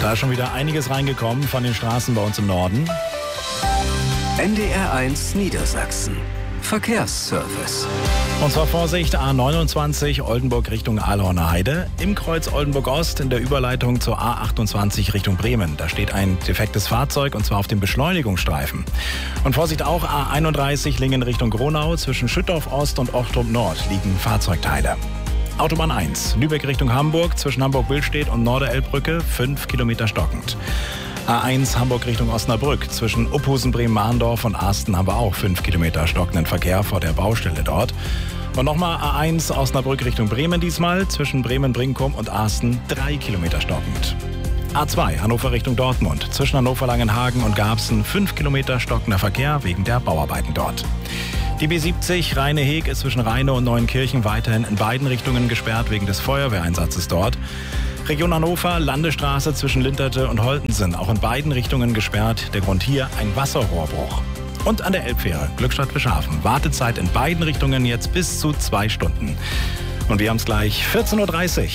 Da ist schon wieder einiges reingekommen von den Straßen bei uns im Norden. NDR1 Niedersachsen. Verkehrsservice. Und zwar Vorsicht, A29 Oldenburg Richtung Ahlhorner Heide. Im Kreuz Oldenburg Ost in der Überleitung zur A28 Richtung Bremen. Da steht ein defektes Fahrzeug und zwar auf dem Beschleunigungsstreifen. Und Vorsicht auch A31 Lingen Richtung Gronau. Zwischen Schüttorf Ost und Ochtrup Nord liegen Fahrzeugteile. Autobahn 1 Lübeck Richtung Hamburg. Zwischen Hamburg-Willstedt und Norderelbbrücke 5 Kilometer stockend. A1 Hamburg Richtung Osnabrück. Zwischen Uphusen, Bremen-Mahndorf und Asten haben wir auch 5 Kilometer stockenden Verkehr vor der Baustelle dort. Und nochmal A1 Osnabrück Richtung Bremen diesmal. Zwischen Bremen-Brinkum und Asten 3 Kilometer stockend. A2 Hannover Richtung Dortmund. Zwischen Hannover-Langenhagen und Garbsen 5 Kilometer stockender Verkehr wegen der Bauarbeiten dort. Die B70 Rheine-Heg ist zwischen Rheine und Neuenkirchen weiterhin in beiden Richtungen gesperrt wegen des Feuerwehreinsatzes dort. Region Hannover, Landesstraße zwischen Linterte und Holtensen, auch in beiden Richtungen gesperrt. Der Grund hier ein Wasserrohrbruch. Und an der Elbfähre, Glückstadt-Fischhafen, Wartezeit in beiden Richtungen jetzt bis zu 2 Stunden. Und wir haben es gleich 14.30 Uhr.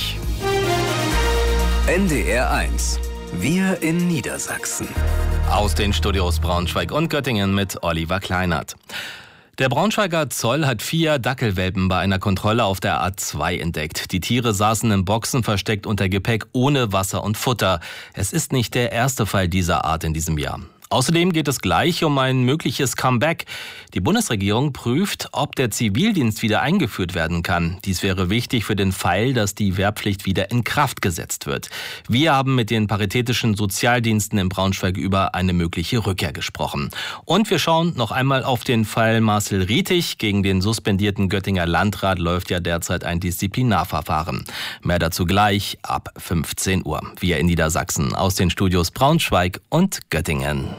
NDR1. Wir in Niedersachsen. Aus den Studios Braunschweig und Göttingen mit Oliver Kleinert. Der Braunschweiger Zoll hat 4 Dackelwelpen bei einer Kontrolle auf der A2 entdeckt. Die Tiere saßen in Boxen versteckt unter Gepäck ohne Wasser und Futter. Es ist nicht der erste Fall dieser Art in diesem Jahr. Außerdem geht es gleich um ein mögliches Comeback. Die Bundesregierung prüft, ob der Zivildienst wieder eingeführt werden kann. Dies wäre wichtig für den Fall, dass die Wehrpflicht wieder in Kraft gesetzt wird. Wir haben mit den paritätischen Sozialdiensten in Braunschweig über eine mögliche Rückkehr gesprochen. Und wir schauen noch einmal auf den Fall Marcel Rietig. Gegen den suspendierten Göttinger Landrat läuft ja derzeit ein Disziplinarverfahren. Mehr dazu gleich ab 15 Uhr. Wir in Niedersachsen aus den Studios Braunschweig und Göttingen.